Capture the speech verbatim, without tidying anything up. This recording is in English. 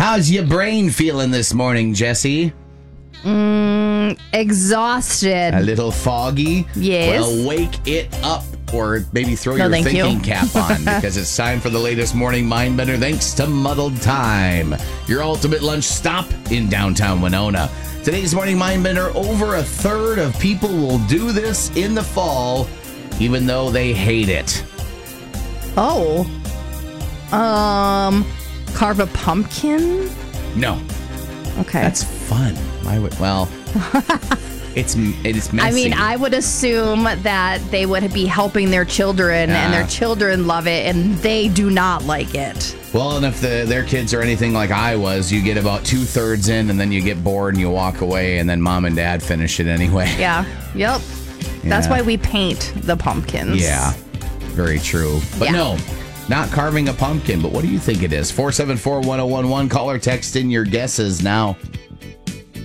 How's your brain feeling this morning, Jesse? Mm, exhausted. A little foggy? Yes. Well, wake it up. Or maybe throw No, your thank thinking you. cap on because it's time for the latest morning Mindbender thanks to Muddled Time, your ultimate lunch stop in downtown Winona. Today's morning Mindbender, over a third of people will do this in the fall, even though they hate it. Oh. Um, carve a pumpkin? No. Okay. That's fun. Why would, well... It's it's messy. I mean, I would assume that they would be helping their children, Yeah. and their children love it, and they do not like it. Well, and if the, their kids are anything like I was, you get about two thirds in, and then you get bored and you walk away, and then mom and dad finish it anyway. Yeah. Yep. That's Yeah. why we paint the pumpkins. Yeah, very true. But Yeah. no, not carving a pumpkin. But what do you think it is? four seven four, one oh one one. Call or text in your guesses now.